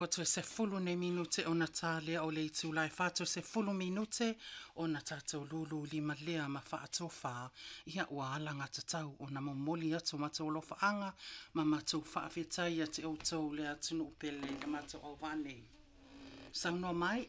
Koto se fulu ne minute o Natalia o le itu lai fato se fulu minute o na tatou lulu lima lea ma whaato wha ia ua alanga tatau o na momoli atu mato lo whaanga ma mato whaafetai a te outou le atunu upele le mato o wane. Sauno mai?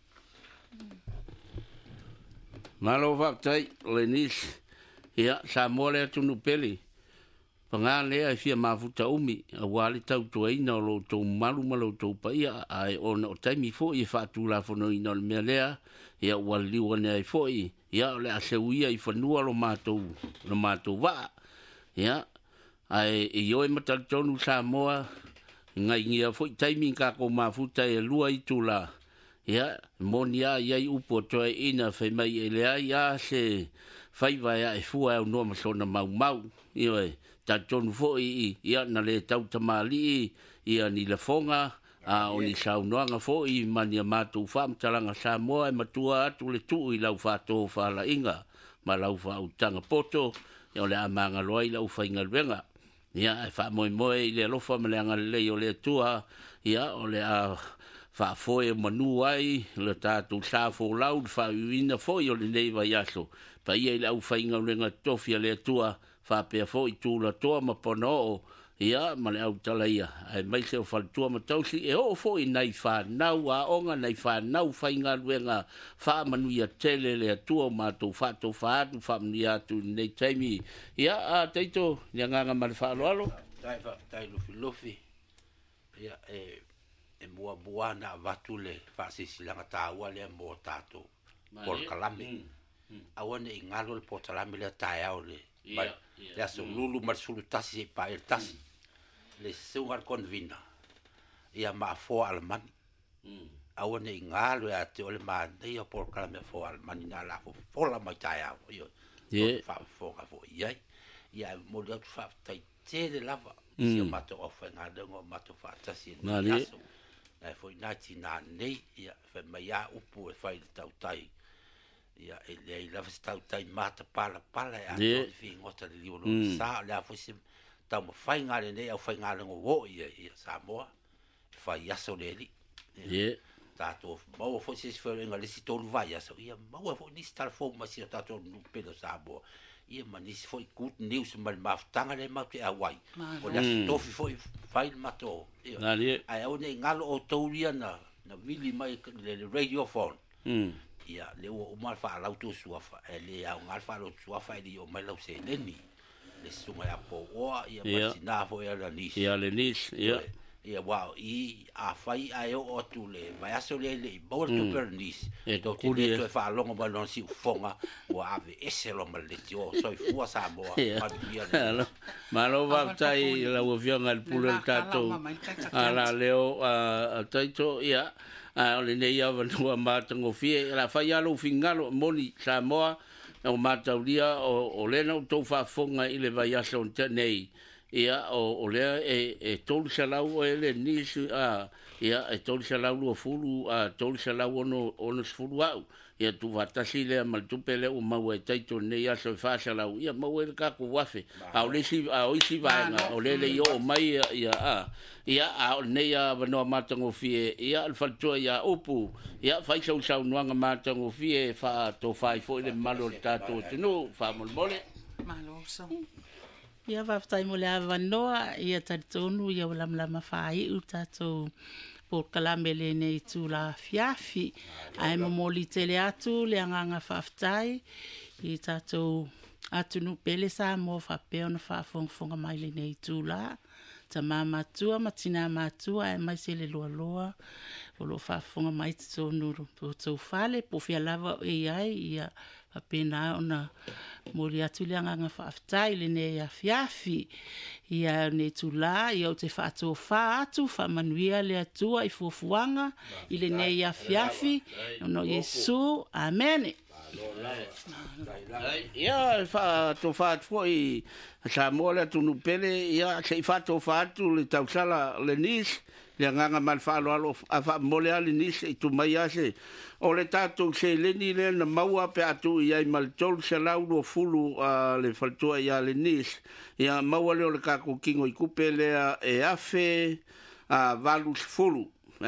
Malo whaatai le nis ia sa mole atunu upele. Panga lea fia mafuta umi a wale tau tua ina o lo tau malu malo tau paia ai ona o taimi fo i whaatu la fono ina o le mea lea ia wale liwa ne ai fo i ia o le aseuia i whanua lo mātou waa ia ai i oe matal tonu sa moa ngai ngia fo i taimi ka ko mafuta e lua i tu la ia monia ia i upo toa ina whai mai e lea ia se whaiva ia e fua au noa masona mau ia tonu fo i ia na le tau tamali ia ni la fonga a o ni saunoanga fo i mania matu whamtalanga Samoa e matua atu le tu i lau whato whala inga ma lau whautanga poto ia o le amanga loa i lau whainga luenga ia e wha moe i le alofa ma le anga lei o le tua ia o le a whaafoe manu ai le tātou sāfo lau wha uina fo i o le neiva yaso pa ia i lau whainga luenga tofia le tua whapea fo i tūla toa ma pono o ia ma le au tala ia ai mai se o whaltua ma tausi e o fo i nei whanau a onga nei whanau whainga luenga whamanu ia tele le atua o mātou whato whaatu whamanu ia tu nei taimi ia a teito ni anganga ma le whaaloalo tai lufi ia e mua na watu le whasisilanga tāua le mo tātou por kalame awane i ngalo le portalame le tae au le le aso lulu marsulu tasi pa el tasi le sungar convina ia ma fo almani awane i ngalo e ate ole ma dei o por kalame fo almani na la fo la mai tae au fa fo ka fo ia mo le fa tai te de lava ia mato ofa ngado ngo mato fa tasi na e foi nati na nei ia fe mai a upu e fai tau tai ia e le lava tau tai mata pala e a fi ngota de liu no sa la fosse tau mo fai ngale nei au fai ngale ngo wo ia Samoa fai aso leli tato mo fosse se foi ngale si tolu vai aso ia mo fo ni star fo ma si tato no pelo Samoa ia mani foi good news mal maftanga le ma te awai o la tofi foi fai mato ia ai au nei ngalo o touria na vili mai le radio phone ia le o mal fa la tu suafa ele au ngal fa lo suafa ele o mai lo se leni le sunga ya po o ia masina fo ia la nis ia le nis ia wow i a fai ai o tu le vai aso le bol tu per nis to ti to fa longo ba non si fonga o ave ese lo mal le tio so fu Samoa ma lo va tai la o vianga al pulo tato ala leo a taito ia a le nei ava no matango fie la fai alo fingalo moni Samoa o mataulia o lena o tau fa fonga i le vai aso nei ia o lea e tolu salau e le nisi ia e tolu salau lua fulu tolu salau ono sfulu au ia tu vatasi lea maltupe lea o mau e taito nei aso e fa salau ia mau e kako wafe a o isi vaenga o le o mai ia a nei a vanoa matango fie ia alfaltua ia upu ia fai sau nuanga matango fie fa to fai fo le malo tato tenu fa molmole malo so ia whaftai mo le awanoa, ia taritonu, ia lamlama whai, utato por kalame le nei tu la fiafi, ai mamoli tele atu, le anganga whaftai, i tato atunu pele sa mo whapeo na whafongfonga mai le nei tu la, ta mamatua, matina matua, ai mai se le loa, o lo whafonga mai tato nuru, po tau whale, po fia lava e ai, ia apena ona mori atu le anga whaftai le ne ia fiafi ia ne tula ia o te whaato wha atu whamanuia le atua i fuafuanga i le ne ia fiafi no Yesu amen ia whaato wha atu i Samoa le tunu pele ia se whaato wha atu le tausala le nis le nganga mal whaaloalo a wha mole ali nis i tu mai ase o le tātou se leni le na maua pe atu i ai maltol se laulo fulu le faltua i ale nis ia maua leo le kako kingo i kupe lea e afe valus fulu